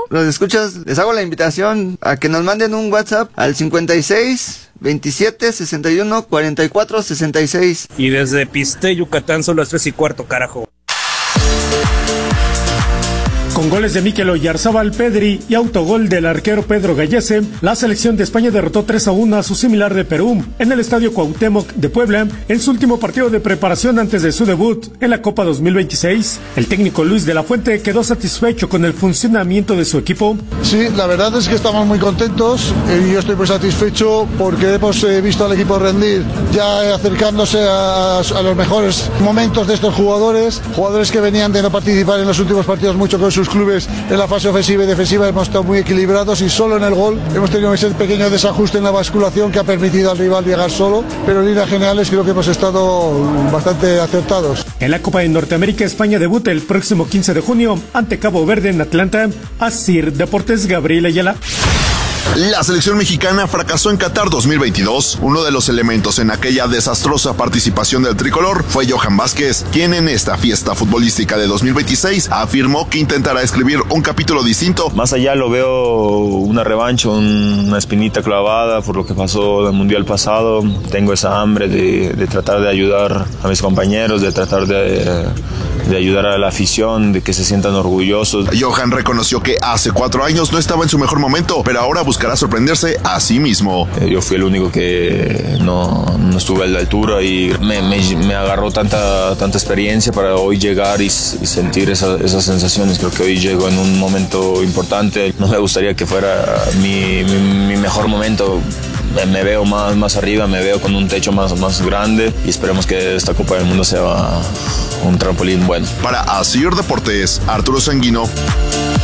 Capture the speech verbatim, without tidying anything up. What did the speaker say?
los escuchas, les hago la invitación a que nos manden un WhatsApp al cincuenta y seis, veintisiete, sesenta y uno, cuarenta y cuatro, sesenta y seis. Y desde Piste, Yucatán, son las tres y cuarto, carajo. Con goles de Mikel Oyarzábal, Pedri y autogol del arquero Pedro Gallese, la selección de España derrotó tres a uno a su similar de Perú en el Estadio Cuauhtémoc de Puebla en su último partido de preparación antes de su debut en la Copa dos mil veintiséis. El técnico Luis de la Fuente quedó satisfecho con el funcionamiento de su equipo. Sí, la verdad es que estamos muy contentos y yo estoy muy satisfecho porque hemos eh, visto al equipo rendir ya acercándose a, a los mejores momentos de estos jugadores, jugadores que venían de no participar en los últimos partidos mucho con sus clubes en la fase ofensiva y defensiva. Hemos estado muy equilibrados y solo en el gol hemos tenido ese pequeño desajuste en la basculación que ha permitido al rival llegar solo, pero en líneas generales creo que hemos estado bastante acertados. En la Copa de Norteamérica, España debuta el próximo quince de junio ante Cabo Verde en Atlanta. Asir Deportes, Gabriel Ayala. La selección mexicana fracasó en Qatar dos mil veintidós. Uno de los elementos en aquella desastrosa participación del tricolor fue Johan Vázquez, quien en esta fiesta futbolística de dos mil veintiséis afirmó que intentará escribir un capítulo distinto. Más allá lo veo una revancha, una espinita clavada por lo que pasó en el Mundial pasado. Tengo esa hambre de, de tratar de ayudar a mis compañeros, de tratar de, de ayudar a la afición, de que se sientan orgullosos. Johan reconoció que hace cuatro años no estaba en su mejor momento, pero ahora buscará sorprenderse a sí mismo. Yo fui el único que no, no estuve a la altura y me, me, me agarró tanta, tanta experiencia para hoy llegar y, y sentir esa, esas sensaciones. Creo que hoy llego en un momento importante. No me gustaría que fuera mi, mi, mi mejor momento. Me, me veo más, más arriba, me veo con un techo más, más grande y esperemos que esta Copa del Mundo sea un trampolín bueno. Para Asir Deportes, Arturo Sanguino.